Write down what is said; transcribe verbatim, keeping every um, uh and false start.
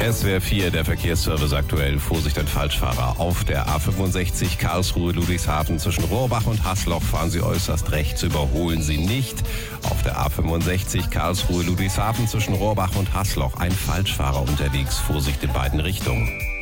S W R vier, der Verkehrsservice aktuell. Vorsicht, ein Falschfahrer. Auf der A fünfundsechzig Karlsruhe-Ludwigshafen zwischen Rohrbach und Haßloch fahren Sie äußerst rechts, überholen Sie nicht. Auf der A fünfundsechzig Karlsruhe-Ludwigshafen zwischen Rohrbach und Haßloch ein Falschfahrer unterwegs. Vorsicht in beiden Richtungen.